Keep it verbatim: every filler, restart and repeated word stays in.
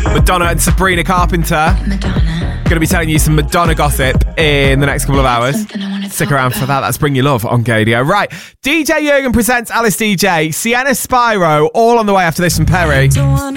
Madonna and Sabrina Carpenter. Madonna. Going to be telling you some Madonna gossip in the next couple of hours. Stick around for that. That's Bring Your Love on Gadio. Right, D J Jurgen presents Alice D J, Sienna Spyro, all on the way after this from Perry.